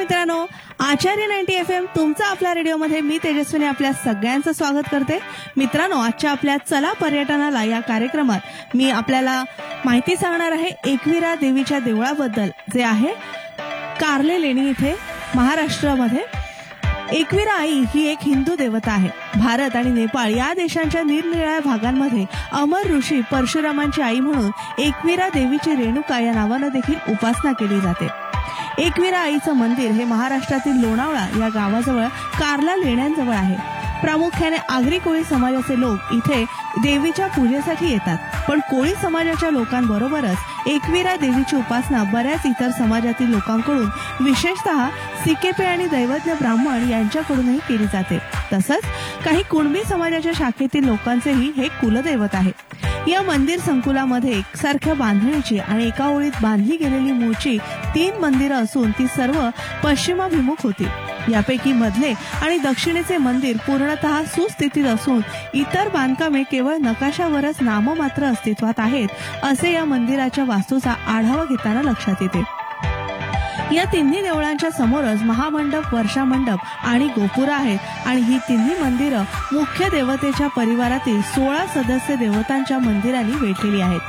मित्रांनो, आचार्य 90 FM तुमचा आपल्या रेडिओमध्ये मी तेजस्विनी आपल्या सगळ्यांचं स्वागत करते। मित्रांनो, आजच्या आपल्या चला पर्यटनाला या कार्यक्रमात मी आपल्याला माहिती सांगणार आहे एकविरा देवीच्या देवळाबद्दल, जे आहे कारले लेणी इथे महाराष्ट्रामध्ये। एकविरा आई ही एक हिंदू देवता आहे। भारत आणि नेपाळ या देशांच्या निरनिराळ्या भागांमध्ये अमर ऋषी परशुरामांची आई म्हणून एकविरा देवीची रेणुका या नावाने देखील उपासना केली जाते। एकविरा आईचं मंदिर हे महाराष्ट्रातील लोणावळा या गावाजवळ कारला लेण्यांजवळ आहे। प्रामुख्याने आगरी कोळी समाजाचे लोक इथे देवीच्या पूजेसाठी येतात, पण कोळी समाजाच्या लोकांबरोबरच एकविरा देवीची उपासना बऱ्याच इतर समाजातील लोकांकडून, विशेषतः सिकेपे आणि दैवज्ञ ब्राह्मण यांच्याकडूनही केली जाते। तसंच काही कुणबी समाजाच्या शाखेतील लोकांचेही हे कुलदैवत आहे। या मंदिर संकुलामध्ये एकसारख्या बांधणीची आणि एका ओळीत बांधली गेलेली मूळची 3 मंदिरं असून ती सर्व पश्चिमाभिमुख होती। यापैकी मधले आणि दक्षिणेचे मंदिर पूर्णतः सुस्थितीत असून इतर बांधकामे केवळ नकाशावरच नाममात्र अस्तित्वात आहेत, असे या मंदिराच्या वास्तूचा आढावा घेताना लक्षात येते। या तिन्ही देवळांच्या समोरच महामंडप, वर्षामंडप आणि गोपुर आहेत आणि ही तिन्ही मंदिरं मुख्य देवतेच्या परिवारातील 16 सदस्य देवतांच्या मंदिरांनी वेढलेली आहेत।